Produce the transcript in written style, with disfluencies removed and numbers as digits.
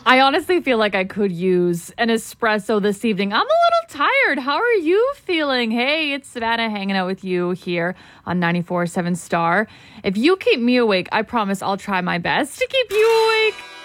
I honestly feel like I could use an espresso this evening. I'm a little tired. How are you feeling? Hey, it's Savannah hanging out with you here on 94.7 Star. If you keep me awake, I promise I'll try my best to keep you awake.